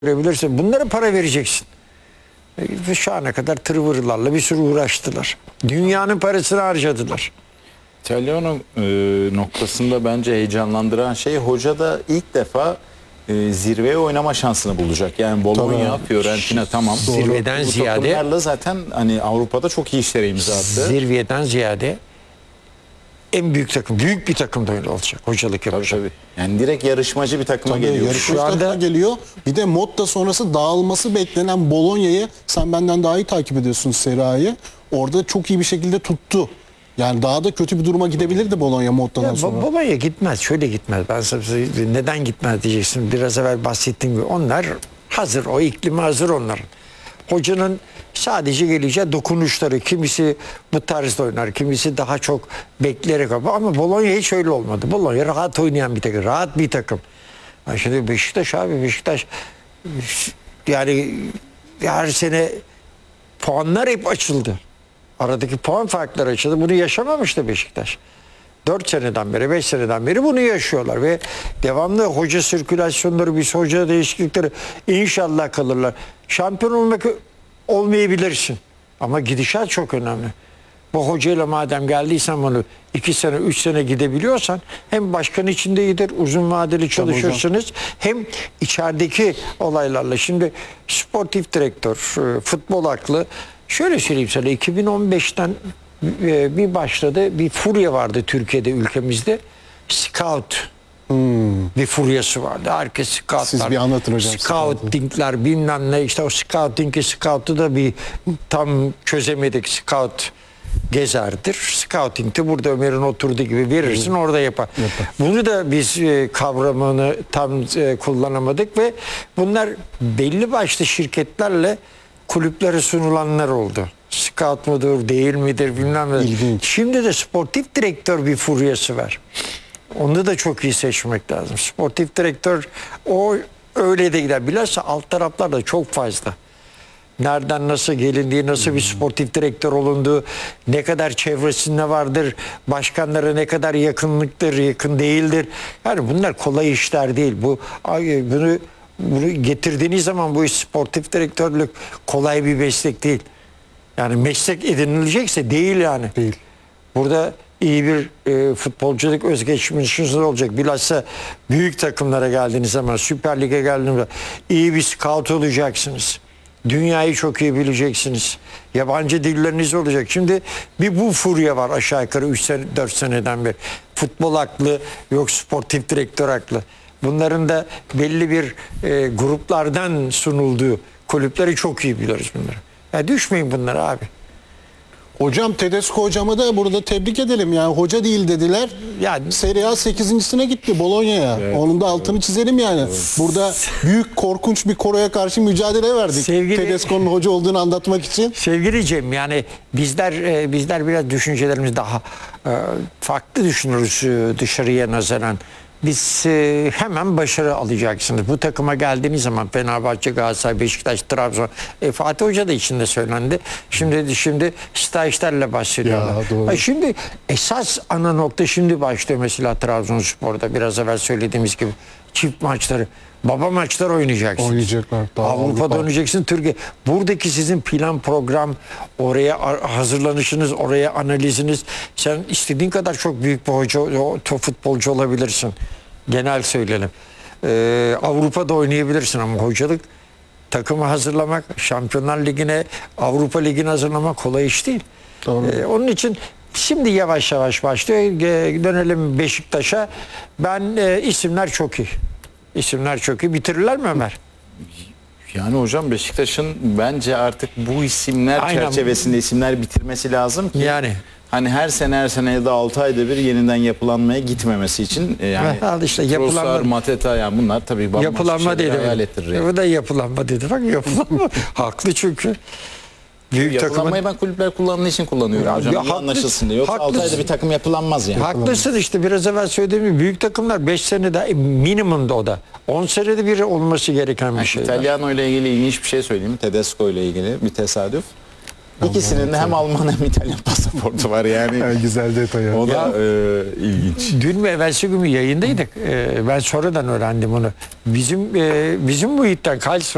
görebilirsin. Bunlara para vereceksin. Ve şu ana kadar tırvırlarla bir sürü uğraştılar. Dünyanın parasını harcadılar. İtalyan noktasında bence heyecanlandıran şey, hoca da ilk defa zirveye oynama şansını bulacak. Yani Bologna, Fiorentina tamam. Zirveden Bu ziyade takımlarla zaten hani Avrupa'da çok iyi işlere imza attı. Zirveden ziyade en büyük takım, büyük bir takım da öyle olacak. Hocalık yapacak. Tabii. Yani direkt yarışmacı bir takıma geliyor. Yarışmacı Şu anda- takıma geliyor. Bir de Motta sonrası dağılması beklenen Bologna'yı sen benden daha iyi takip ediyorsun Serie A'yı. Orada çok iyi bir şekilde tuttu. Yani daha da kötü bir duruma gidebilirdi Bologna Motta'dan sonra. Bologna gitmez, şöyle gitmez. Ben sana neden gitmez diyeceksin. Biraz evvel bahsettiğim gibi onlar hazır, o iklimi hazır onların. Hocanın sadece geleceği dokunuşları, kimisi bu tarzda oynar, kimisi daha çok bekleyerek ama Bologna hiç öyle olmadı. Bologna rahat oynayan bir takım, rahat bir takım. Yani şimdi Beşiktaş yani her sene puanlar hep açıldı. Aradaki puan farkları açıldı. Bunu yaşamamıştı Beşiktaş. 4 seneden beri, 5 seneden beri bunu yaşıyorlar ve devamlı hoca sirkülasyonları, bir hoca değişiklikleri inşallah kalırlar. Şampiyon olmayabilirsin ama gidişat çok önemli. Bu hocayla madem geldiysen bunu 2 sene, 3 sene gidebiliyorsan hem başkan için de iyidir, uzun vadeli çalışırsınız, hem içerideki olaylarla. Şimdi sportif direktör, futbol aklı, şöyle söyleyeyim sana, 2015'ten bir başladı, bir furya vardı Türkiye'de, ülkemizde. Scout bir furyası vardı. Herkes scoutlar. Siz bir anlatın hocam. Scoutingler bilmem ne, işte o scout'u da bir tam çözemedik. Scout gezerdir. Scouting'de burada Ömer'in oturduğu gibi verirsin, orada yapar. Bunu da biz kavramını tam kullanamadık ve bunlar belli başlı şirketlerle kulüplere sunulanlar oldu. Scout mudur, değil midir bilmem ne. İlginç. Şimdi de sportif direktör bir furyası var. Onu da çok iyi seçmek lazım. Sportif direktör o öyle de gider. Bilhassa alt taraflar da çok fazla. Nereden nasıl gelindiği, nasıl bir sportif direktör olunduğu, ne kadar çevresinde vardır, başkanlara ne kadar yakınlıktır, yakın değildir. Yani bunlar kolay işler değil. Bunu getirdiğiniz zaman bu iş, sportif direktörlük kolay bir meslek değil. Yani meslek edinilecekse değil yani. Değil. Burada iyi bir futbolculuk özgeçmişiniz olacak. Bilhassa büyük takımlara geldiğiniz zaman, Süper Lig'e geldiğiniz zaman iyi bir scout olacaksınız. Dünyayı çok iyi bileceksiniz. Yabancı dilleriniz olacak. Şimdi bir bu furya var aşağı yukarı 4 seneden beri. Futbol aklı, yok sportif direktör aklı. Bunların da belli bir gruplardan sunulduğu kulüpleri çok iyi biliyoruz bunları. Ya düşmeyin bunlara abi. Hocam Tedesco hocamı da burada tebrik edelim. Yani hoca değil dediler. Yani Serie A 8.sine gitti Bologna'ya. Onun da altını çizelim yani. Burada büyük korkunç bir koroya karşı mücadele verdik. Tedesco'nun hoca olduğunu anlatmak için. Sevgili Cem, yani bizler biraz düşüncelerimiz daha farklı düşünürüz dışarıya nazaran. Biz hemen başarı alacaksınız. Bu takıma geldiğiniz zaman Fenerbahçe, Galatasaray, Beşiktaş, Trabzon, Fatih Hoca da içinde söylendi. Şimdi stajlarla bahsediyorlar. Şimdi esas ana nokta şimdi başlıyor mesela Trabzonspor'da, biraz evvel söylediğimiz gibi çift maçları. Baba maçlar oynayacaksınız. Oynayacaklar. Avrupa'da oynayacaksın, Türkiye. Buradaki sizin plan program, oraya hazırlanışınız, oraya analiziniz. Sen istediğin kadar çok büyük bir hoca, futbolcu olabilirsin. Genel söyleyelim. Avrupa'da oynayabilirsin ama hocalık, takımı hazırlamak, Şampiyonlar Ligi'ne, Avrupa Ligi'ne hazırlamak kolay iş değil. Onun için şimdi yavaş yavaş başlıyor. Dönelim Beşiktaş'a. İsimler çok iyi. İsimler çok iyi. Bitirirler mi Ömer? Yani hocam Beşiktaş'ın bence artık bu isimler çerçevesinde isimler bitirmesi lazım ki. Yani. Hani her sene ya da 6 ayda bir yeniden yapılanmaya gitmemesi için yani işte Trossard, Mateta, yani bunlar tabii yapılanma dedi. hayal ettirir. Bu da yapılanma dedi. Bak yapılanma. Haklı çünkü. Büyük Yapılanmayı ben kulüpler kullandığı için kullanıyorum hocam. Ya, anlaşılsın diye. Yoksa 6 ayda bir takım yapılanmaz yani. Haklısın işte, biraz evvel söylediğim gibi büyük takımlar 5 senede minimumda, o da 10 senede bir olması gereken bir şey. İtalyano ile ilgili ilginç bir şey söyleyeyim. Tedesco ile ilgili bir tesadüf. İkisinin de hem Alman hem İtalyan pasaportu var yani. Güzel detay. O da ilginç. Dün mü evvelsi gün mü yayındaydık. Ben sonradan öğrendim onu. Bizim bu itten Karlsruhe